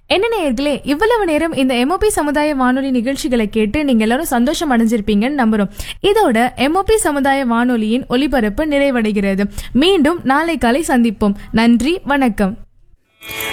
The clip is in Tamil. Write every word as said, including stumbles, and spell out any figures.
என்ன நேயர்களே, இவ்வளவு நேரம் இந்த எம்ஓபி சமுதாய வானொலி நிகழ்ச்சிகளை கேட்டு நீங்க எல்லாரும் சந்தோஷம் அடைஞ்சிருப்பீங்கன்னு நம்புறோம். இதோட எம்ஓபி சமுதாய வானொலியின் ஒலிபரப்பு நிறைவடைகிறது. மீண்டும் நாளை காலை சந்திப்போம். நன்றி, வணக்கம்.